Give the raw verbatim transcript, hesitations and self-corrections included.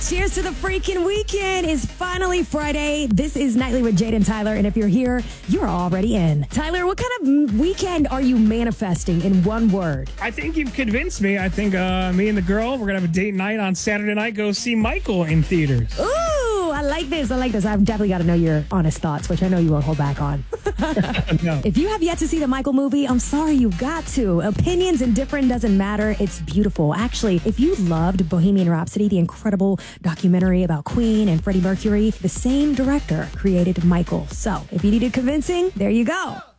cheers to the freaking weekend. It's finally Friday. This is Nightly with Jade and Tyler, and if you're here, you're already in. Tyler, what kind of weekend are you manifesting in one word? I think you've convinced me. I think uh, me and the girl, we're going to have a date night on Saturday night, go see Michael in theaters. Ooh, I like this. I like this. I've definitely got to know your honest thoughts, which I know you won't hold back on. No. If you have yet to see the Michael movie, I'm sorry, you got to. Opinions indifferent doesn't matter. It's beautiful. Actually, if you loved Bohemian Rhapsody, the incredible documentary about Queen and Freddie Mercury, the same director created Michael. So if you needed convincing, there you go.